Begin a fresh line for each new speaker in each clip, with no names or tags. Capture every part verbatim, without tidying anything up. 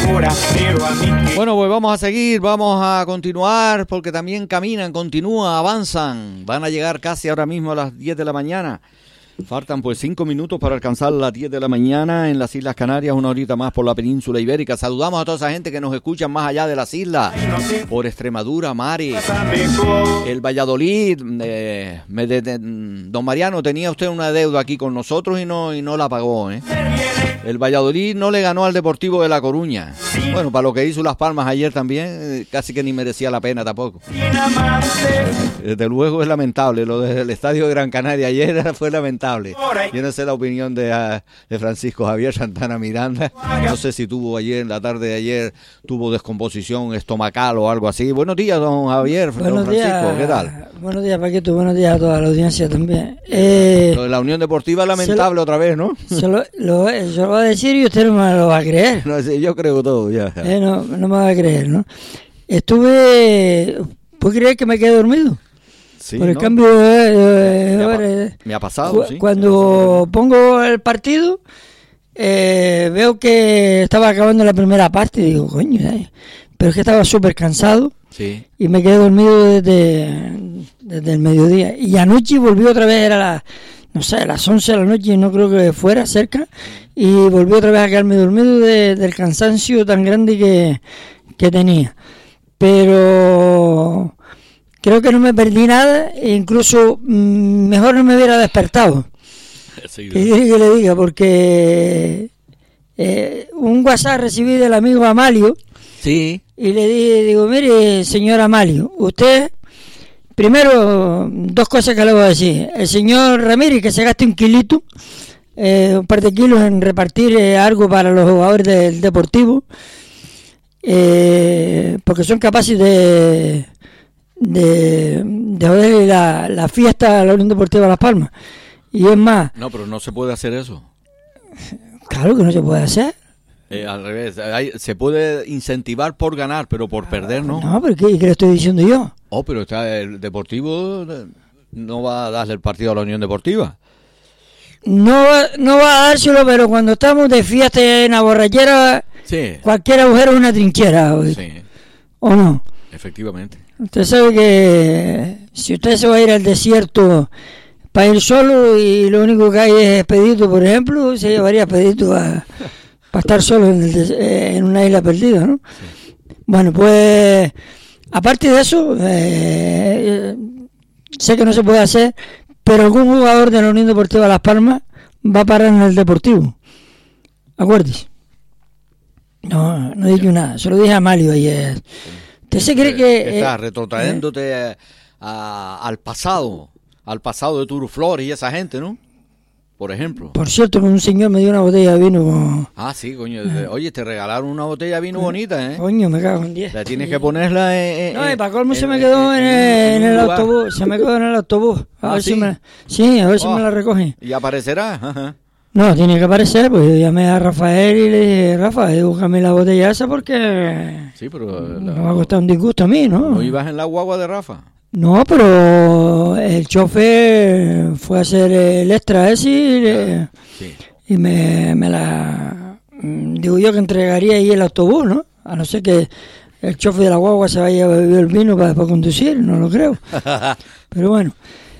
figura, pero a mí que...
Bueno, pues vamos a seguir, vamos a continuar, porque también caminan, continúan, avanzan. Van a llegar casi ahora mismo a las diez de la mañana. Faltan pues cinco minutos para alcanzar las diez de la mañana en las Islas Canarias, una horita más por la península ibérica. Saludamos a toda esa gente que nos escucha más allá de las islas, por Extremadura, Mari, el Valladolid. Eh, me de, de, don Mariano, tenía usted una deuda aquí con nosotros y no, y no la pagó, ¿eh? El Valladolid no le ganó al Deportivo de La Coruña. Bueno, para lo que hizo Las Palmas ayer también, eh, casi que ni merecía la pena tampoco. Desde luego es lamentable, lo del estadio de Gran Canaria ayer fue lamentable. Yo no sé la opinión de, uh, de Francisco Javier Santana Miranda. No sé si tuvo ayer, en la tarde de ayer, tuvo descomposición estomacal o algo así. Buenos días, don Javier,
buenos
don Francisco,
días,
¿qué tal?
Buenos días, Paquito, buenos días a toda la audiencia también. Eh,
lo de la Unión Deportiva es lamentable lo, otra vez, ¿no?
Se lo, lo, yo lo voy a decir y usted no me lo va a creer.
No sé, yo creo todo, ya.
Eh, no, no me va a creer, ¿no? Estuve... ¿Puede creer que me quedé dormido?
Sí,
por el
¿no?
cambio de, de
me, ha,
hora,
me ha pasado,
cu-
sí.
Cuando pongo el partido, eh, veo que estaba acabando la primera parte y digo, coño, eh, pero es que estaba súper cansado,
sí.
Y me quedé dormido desde, desde el mediodía. Y anoche volví otra vez, era la, no sé, a las once de la noche, no creo que fuera cerca, y volví otra vez a quedarme dormido de, del cansancio tan grande que, que tenía. Pero... creo que no me perdí nada, e incluso mmm, mejor no me hubiera despertado. Sí, ¿qué quiere que le diga? Porque eh, un WhatsApp recibí del amigo Amalio.
Sí.
Y le dije, digo, mire, señor Amalio, usted, primero, dos cosas que le voy a decir. El señor Ramírez, que se gaste un kilito, eh, un par de kilos en repartir eh, algo para los jugadores del Deportivo, eh, porque son capaces de... de, de joder la, la fiesta a la Unión Deportiva Las Palmas. Y es más...
No, pero no se puede hacer eso.
Claro que no se puede hacer.
Eh, al revés, hay, se puede incentivar por ganar, pero por perder no.
No, pero ¿qué, qué le estoy diciendo yo?
Oh, pero está el Deportivo no va a darle el partido a la Unión Deportiva.
No va, no va a dárselo, pero cuando estamos de fiesta en la borrachera,
sí.
Cualquier agujero es una trinchera. ¿O,
sí.
¿O no?
Efectivamente.
Usted sabe que si usted se va a ir al desierto para ir solo y lo único que hay es Expedito, por ejemplo, se llevaría Expedito a, para estar solo en, el, en una isla perdida, ¿no? Sí. Bueno, pues aparte de eso, eh, sé que no se puede hacer, pero algún jugador de la Unión Deportiva Las Palmas va a parar en el Deportivo. Acuérdese. No, no he dicho nada, se lo dije a Mario ayer. ¿Usted se cree que...?
Estás
eh,
retrotrayéndote eh, a, al pasado, al pasado de Turu Flores y esa gente, ¿no? Por ejemplo.
Por cierto, un señor me dio una botella de vino.
Ah, sí, coño. Eh. Oye, te regalaron una botella de vino bonita, ¿eh?
Coño, me cago en diez.
La tienes que ponerla en...
No, y para colmo se me quedó en, en, el, en el autobús. Se me quedó en el autobús. A
ah,
ver
¿sí?
si me, sí, a ver oh, si me la recogen.
¿Y aparecerá? Ajá.
No, tiene que aparecer, pues yo llamé a Rafael y le dije, Rafa, búscame la botella esa porque
sí, pero
me
la...
va a costar un disgusto a mí, ¿no?
¿No ibas en la guagua de Rafa?
No, pero el chofer fue a hacer el extra ese y, le, sí. y me, me la... Digo yo que entregaría ahí el autobús, ¿no? A no ser que el chofer de la guagua se vaya a beber el vino para después conducir, no lo creo. Pero bueno...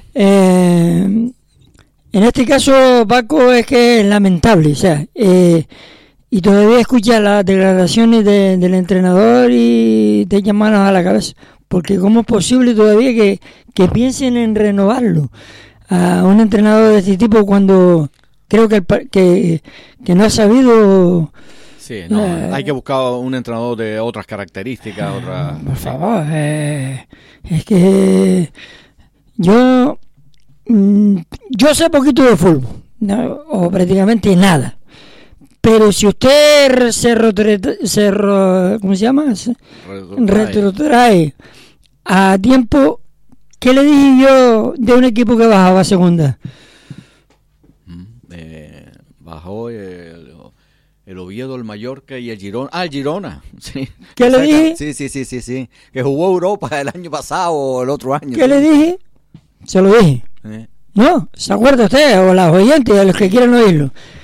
Eh, en este caso, Paco, es que es lamentable, o sea, eh, y todavía escuchas las declaraciones de, del entrenador y te echan manos a la cabeza, porque ¿cómo es posible todavía que, que piensen en renovarlo a un entrenador de este tipo cuando creo que, que, que no ha sabido...
Sí, no, eh, hay que buscar un entrenador de otras características, eh, otras...
Por favor, eh, es que yo... Yo sé poquito de fútbol, ¿no? O prácticamente nada. Pero si usted se, retrotrae, se ¿cómo se llama? Se retrotrae. retrotrae a tiempo, ¿qué le dije yo de un equipo que bajaba a segunda?
Eh, bajó el, el Oviedo, el Mallorca y el Girona. Ah, el Girona. Sí.
¿Qué le dije?
Sí, sí, sí, sí, sí. Que jugó Europa el año pasado o el otro año.
¿Qué
¿sí?
le dije? Se lo dije. ¿Eh? ¿No? ¿Se acuerda usted? O las oyentes, a los que quieran oírlo.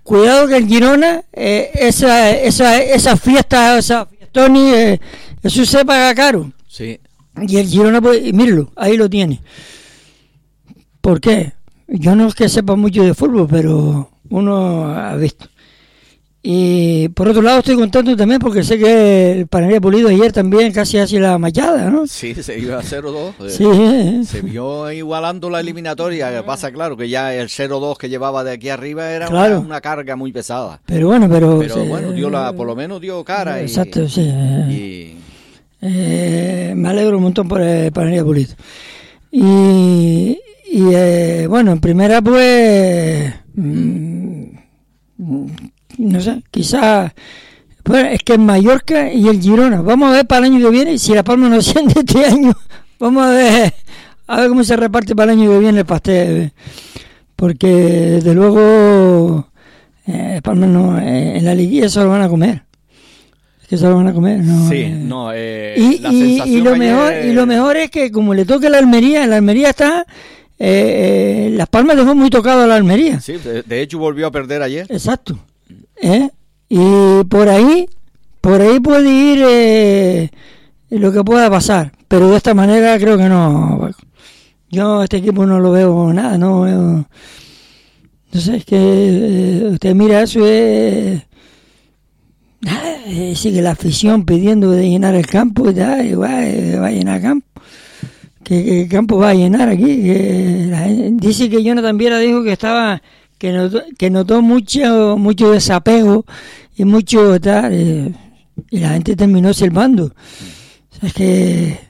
cuidado que el Girona, eh, esa, esa, esa fiesta, esa fiestones, eh, eso se paga caro.
Sí.
Y el Girona, pues, míralo, ahí lo tiene. ¿Por qué? Yo no es que sepa mucho de fútbol, pero uno ha visto. Y por otro lado estoy contento también porque sé que el Panería Pulido ayer también casi hace la machada, ¿no?
Sí, se iba a cero dos.
Sí.
Se vio igualando la eliminatoria. Que pasa, claro, que ya el cero dos que llevaba de aquí arriba era
claro.
una, una carga muy pesada.
Pero bueno, pero...
Pero
se,
bueno, dio la, por lo menos dio cara.
Exacto,
y,
sí.
Y...
Eh, me alegro un montón por el Panería Pulido. Y, y eh, bueno, en primera pues... Mmm, no sé, quizás bueno, es que en Mallorca y el Girona, vamos a ver para el año que viene si La Palma no asciende este año, vamos a ver a ver cómo se reparte para el año que viene el pastel, porque desde luego eh, Palma no, eh, en la liguilla se lo van a comer, es que se lo van a comer, no,
sí,
eh.
no, eh,
y,
la
y,
sensación
y lo
ayer...
mejor y lo mejor es que como le toque la Almería, la Almería está eh, eh, Las Palmas dejó muy tocado a la Almería,
sí, de, de hecho volvió a perder ayer,
exacto. ¿Eh? Y por ahí por ahí puede ir eh, lo que pueda pasar, pero de esta manera creo que no. Yo este equipo no lo veo nada, no veo, no sé, es que eh, usted mira eso, es nada, eh, sigue la afición pidiendo de llenar el campo y tal, igual eh, va a llenar el campo, que, que el campo va a llenar aquí, que la gente, dice que Jonathan Viera dijo que estaba que notó, que notó mucho mucho desapego y mucho tal, eh, y la gente terminó silbando. O sea, es que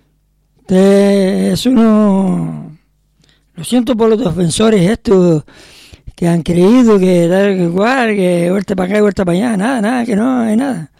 es uno, lo siento por los defensores estos que han creído que dar que igual, que vuelta para acá y vuelta para allá, nada, nada, que no hay nada.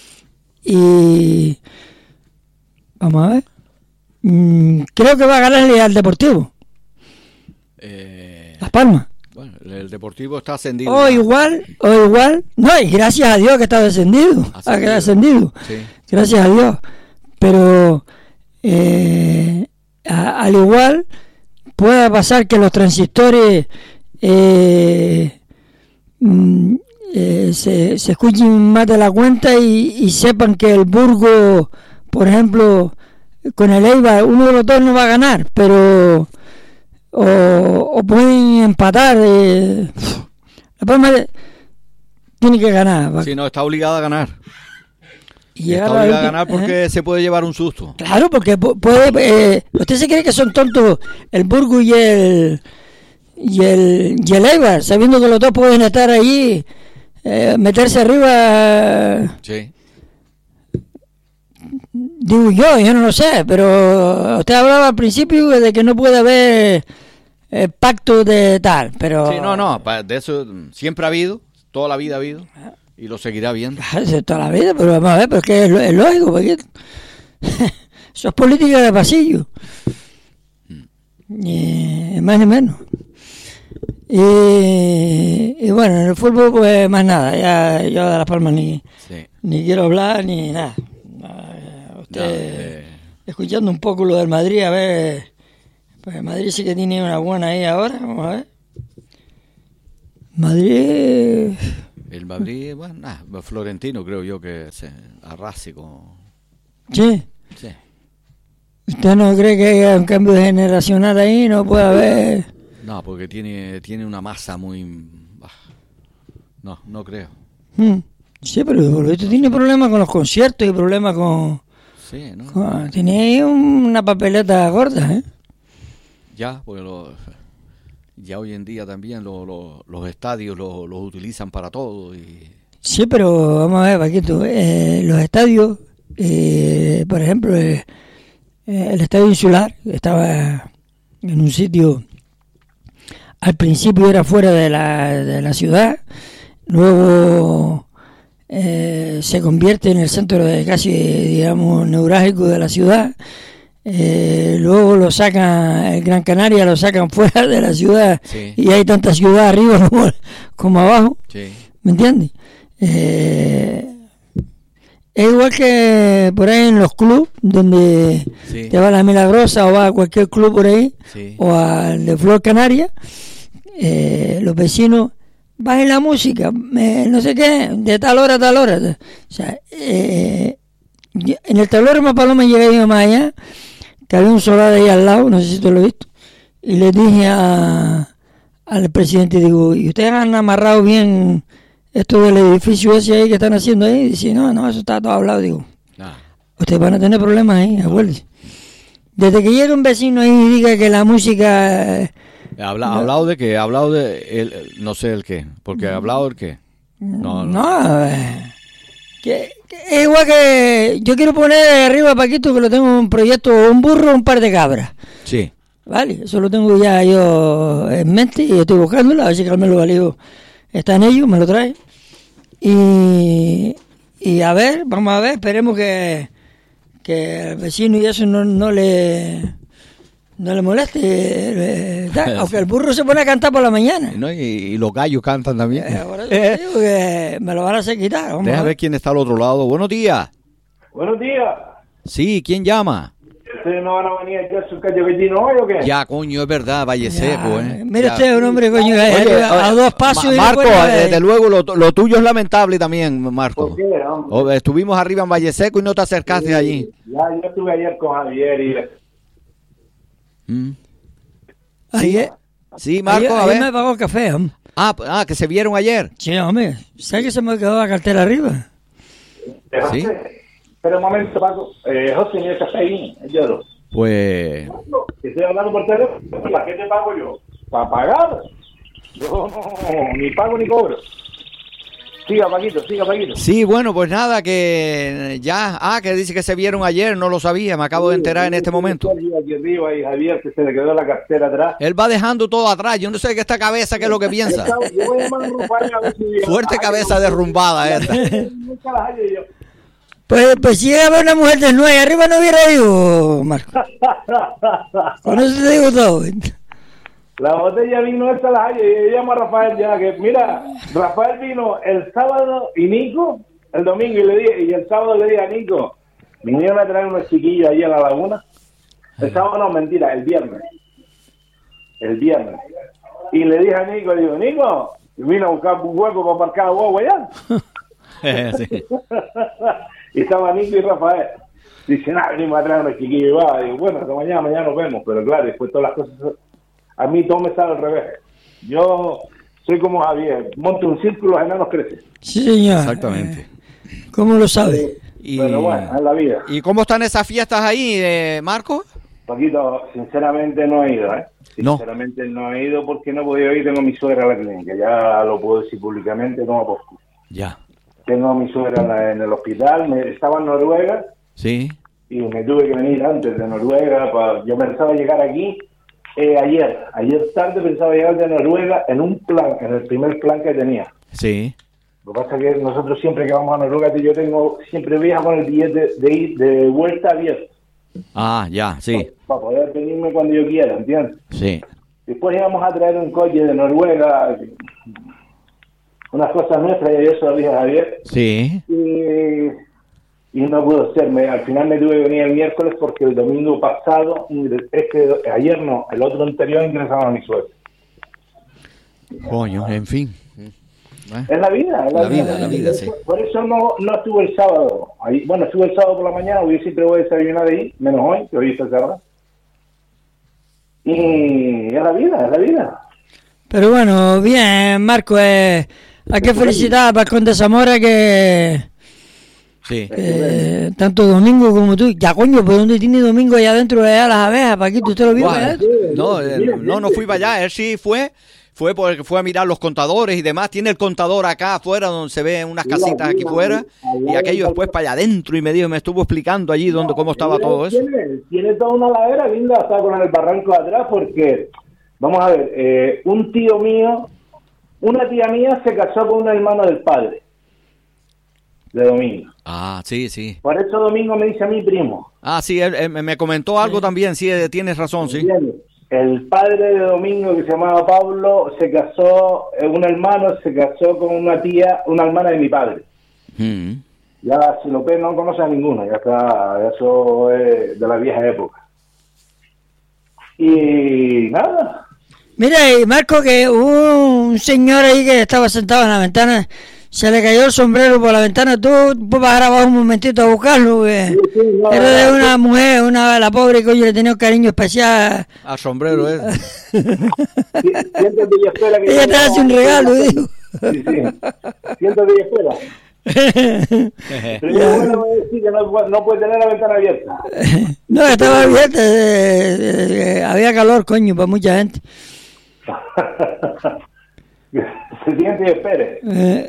Y vamos a ver, mm, creo que va a ganarle al Deportivo,
eh...
Las Palmas.
Bueno, el Deportivo está ascendido.
O igual, o igual. No, y gracias a Dios que está descendido. Ha quedado ascendido.
Sí.
Gracias a Dios. Pero eh, a, al igual pueda pasar que los transistores eh, mm, eh, se, se escuchen más de la cuenta y, y sepan que el Burgos, por ejemplo, con el Eibar, uno de los dos no va a ganar, pero... O, o pueden empatar. Eh. La Palma tiene que ganar.
Si no, está obligada a ganar.
Y
está obligada a ganar porque ¿eh? Se puede llevar un susto.
Claro, porque puede. Eh, ¿Usted se cree que son tontos el Burgos y el y el y el Eibar, sabiendo que los dos pueden estar ahí, eh, meterse arriba?
Sí.
Digo yo, yo no lo sé, pero usted hablaba al principio de que no puede haber eh, pacto de tal, pero...
Sí, no, no, de eso siempre ha habido, toda la vida ha habido, y lo seguirá habiendo.
Toda la vida, pero vamos a ver, pero es que es, es lógico, porque eso es política de pasillo, ni más ni menos. Y, y bueno, en el fútbol pues más nada, ya yo de Las Palmas ni, sí. ni quiero hablar ni nada. Usted, no, eh... escuchando un poco lo del Madrid, a ver, pues Madrid sí que tiene una buena ahí ahora, vamos a ver. Madrid...
El Madrid, bueno, nah, Florentino creo yo que se arrase con...
¿Sí?
Sí.
¿Usted no cree que haya un cambio generacional ahí? No puede haber...
No, porque tiene tiene una masa muy... No, no creo.
Hmm. Sí, pero esto tiene problemas con los conciertos y problemas con...
Sí, ¿no?
Con, tiene ahí una papeleta gorda, ¿eh?
Ya, porque lo, ya hoy en día también lo, lo, los estadios los lo utilizan para todo. Y...
Sí, pero vamos a ver, Paquito, eh, los estadios, eh, por ejemplo, eh, el estadio insular estaba en un sitio, al principio era fuera de la, de la ciudad, luego... Eh, se convierte en el centro de casi, digamos, neurálgico de la ciudad. Eh, luego lo sacan, el Gran Canaria lo sacan fuera de la ciudad, sí. Y hay tanta ciudad arriba como, como abajo, sí. ¿Me entiendes? Eh, es igual que por ahí en los clubes, donde sí. Te va a la Milagrosa o va a cualquier club por ahí, sí. O al de Flor Canaria, eh, los vecinos bajen la música, me, no sé qué, de tal hora a tal hora. O sea, eh, en el tablero de Paloma llegué yo más allá, que había un solar ahí al lado, no sé si tú lo has visto, y le dije a, al presidente, digo, ¿y ustedes han amarrado bien esto del edificio ese ahí que están haciendo ahí? Y dice, no, no, eso está todo hablado, digo. Ah. Ustedes van a tener problemas ahí, acuérdense. Desde que llega un vecino ahí y diga que la música...
¿Habla, no. ¿Hablado de qué? ¿Hablado de...? El, el, no sé el qué. ¿Porque ha hablado del qué?
No, no. no eh, que, que es igual que... Yo quiero poner arriba, Paquito, que lo tengo en un proyecto, un burro, un par de cabras.
Sí.
Vale, eso lo tengo ya yo en mente y estoy buscándolo. A ver si Carmelo Gallego está en ello, me lo trae. Y, y a ver, vamos a ver, esperemos que, que el vecino y eso no, no le... No le moleste, eh, da, aunque el burro se pone a cantar por la mañana.
¿No? Y, y los gallos cantan también.
Eh, ahora te digo que me lo van a hacer quitar. Vamos
Deja
a ver.
ver quién está al otro lado. Buenos días.
Buenos días.
Sí, ¿quién llama?
¿Ustedes no van a venir aquí a su calle Bettino hoy o qué?
Ya, coño, es verdad, Valle Seco, ¿eh?
Mire
ya.
usted, un hombre, coño,
Oye,
a, a dos pasos.
Ma-
y
Marco,
después,
desde luego, lo, lo tuyo es lamentable también, Marco.
¿Por qué, hombre?
Estuvimos arriba en Valle Seco y no te acercaste
Sí,
allí.
Ya, yo estuve ayer con Javier y...
¿Mm?
Ayer,
Sí, Marco,
ayer,
a
ayer
ver.
me pagó el café, hombre.
Ah, ah, que se vieron ayer.
Sí, hombre. ¿Sabes que se me quedó la cartera arriba?
Eh, José,
¿Sí?
Espera un momento, Paco. Eh, José, ni el café ahí, el lloro.
Pues...
Estoy hablando por teléfono. ¿Para qué te pago yo? ¿Para pagar? Yo no, ni pago ni cobro. Siga, Paquito, siga, Paquito.
Sí, bueno, pues nada, que ya... Ah, que dice que se vieron ayer, no lo sabía, me acabo de enterar en este momento.
Aquí arriba y Javier, que se le quedó la cartera atrás.
Él va dejando todo atrás, yo no sé qué esta cabeza, qué es lo que piensa.
Yo voy a llamar a Rufael a ver si...
Fuerte cabeza derrumbada esta.
Nunca la hallo yo.
Pues, pues si llega a ver una mujer desnuda y arriba no hubiera ido, Marco. Con eso te digo todo.
La botella vino esta la hallo y yo llamo a Rafael ya, que mira, Rafael vino el sábado y Nico el domingo y le dije, y el sábado le dije a Nico, vinieron a traer unos chiquillos ahí a la laguna. El sábado no, mentira, el viernes. El viernes. Y le dije a Nico, le digo, Nico, vino a buscar un hueco para aparcar la guagua allá.
Sí.
Y estaba Nico y Rafael. Dice, nada, venimos a traer unos chiquillos y va. Digo, bueno, hasta mañana, mañana nos vemos. Pero claro, después todas las cosas, a mí todo me sale al revés. Yo soy como Javier, monto un círculo, los enanos crecen.
Sí, señor.
Exactamente.
¿Cómo lo sabe?
Y,
Pero bueno, es la vida.
¿Y cómo están esas fiestas ahí, eh, Marco?
Paquito, sinceramente no he ido, ¿eh? Sinceramente no, no he ido porque no he podido ir, tengo a mi suegra a la clínica, ya lo puedo decir públicamente, no por culo.
Ya.
Tengo a mi suegra en, la, en el hospital, me, estaba en Noruega.
Sí.
Y me tuve que venir antes de Noruega, para, yo pensaba llegar aquí eh, ayer, ayer tarde pensaba llegar de Noruega en un plan, en el primer plan que tenía.
Sí.
Lo que pasa es que nosotros siempre que vamos a Noruega, yo tengo, siempre viajo con el billete de, ir, de vuelta abierto.
Ah, ya, sí.
Para, para poder venirme cuando yo quiera, ¿entiendes?
Sí.
Después íbamos a traer un coche de Noruega, unas cosas nuestras, y yo se lo dije a Javier.
Sí.
Y, y no pudo ser. Me, al final me tuve que venir el miércoles porque el domingo pasado, este, ayer no, el otro anterior ingresaron a mi sueldo.
Coño, en fin.
¿Eh? Es la vida, es la,
la vida. vida la vida,
por,
sí.
Por eso no, no estuve el sábado. Ahí, bueno, estuve el sábado por la mañana, hoy siempre voy a desayunar ahí, menos hoy, que hoy está cerrado. Y es la vida, es la vida.
Pero bueno, bien, Marco, eh, hay que felicitar a Conde Zamora que...
Sí.
Eh, tanto Domingo como tú. Ya, coño, ¿por dónde tiene Domingo allá adentro de las abejas, Paquito? ¿Usted lo vio?
Bueno, no, eh, no, no fui para allá. Él sí fue... Fue porque fue a mirar los contadores y demás. Tiene el contador acá afuera donde se ven unas casitas aquí fuera. Y aquello después para allá adentro. Y me dijo, me estuvo explicando allí dónde, cómo estaba todo eso.
Tiene, tiene toda una ladera linda, está con el barranco de atrás porque, vamos a ver, eh, un tío mío, una tía mía se casó con un hermano del padre de Domingo.
Ah, sí, sí.
Por eso Domingo me dice a mi primo.
Ah, sí, él, él me comentó algo sí. también. Sí, tienes razón, sí.
¿Entiendes? El padre de Domingo, que se llamaba Pablo, se casó, un hermano se casó con una tía, una hermana de mi padre. Mm. Ya si lo ven no conoce a ninguno, ya está, eso es de la vieja época. Y nada,
Mira, y Marco, que hubo un señor ahí que estaba sentado en la ventana, se le cayó el sombrero por la ventana, tú puedes bajar abajo un momentito a buscarlo, que sí, sí, no, era de no, una no. mujer, una la pobre, que hoy le tenía un cariño especial.
Al sombrero, ¿eh?
Siéntate y espera que
ella te hace un regalo, digo.
Sí, sí. Siéntate y espera. Pero bueno, decir que no, no puede tener la ventana abierta.
No, estaba abierta, eh, eh, había calor, coño, para mucha gente.
Se siente y espere.
Eh.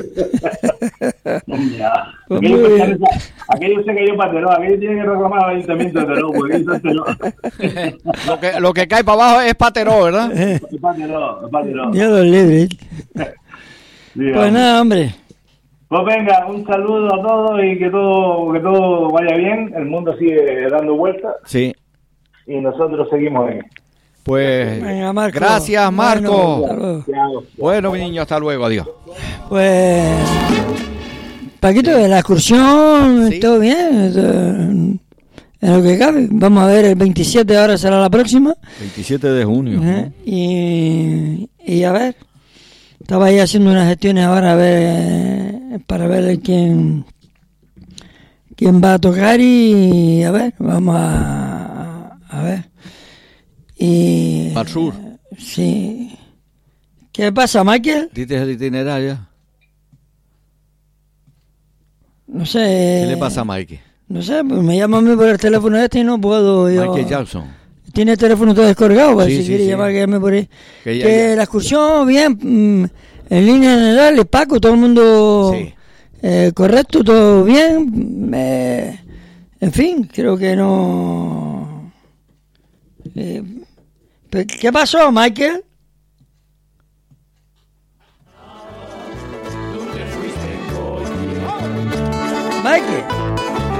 Ya. Pues aquello, aquello se cayó para Teró, aquello tiene que reclamar al ayuntamiento de Teró, porque eso es Teró.
lo, que, lo que cae para abajo es para Teró, ¿verdad?
Es para Teró, es para Teró.
Dios los libre. Pues nada, hombre.
Pues venga, un saludo a todos y que todo, que todo vaya bien. El mundo sigue dando vueltas.
Sí.
Y nosotros seguimos ahí.
Pues
venga, Marco.
Gracias, Marco.
Bueno,
bueno, bueno, mi niño, hasta luego, adiós.
Pues Paquito, de la excursión, ¿sí? Todo bien, en lo que cabe. Vamos a ver, el veintisiete ahora será la próxima.
veintisiete de junio.
Uh-huh. ¿no? y, y a ver, estaba ahí haciendo unas gestiones ahora a ver, para ver quién, quién va a tocar y a ver, vamos a, a ver. Y,
al sur.
Sí. ¿Qué pasa, Michael?
¿Dices el itinerario?
No sé.
¿Qué le pasa a Michael?
No sé, pues me llama a mí por el teléfono este y no puedo. Yo...
Michael Jackson.
Tiene el teléfono todo descolgado, para
sí,
si
sí,
quiere
sí.
llamar, que llame por ahí.
Que, ya,
que
ya.
La excursión, bien, en línea general, Paco, todo el mundo
sí.
eh, correcto, todo bien. Eh, en fin, creo que no. Eh, ¿Qué pasó, Michael? Michael.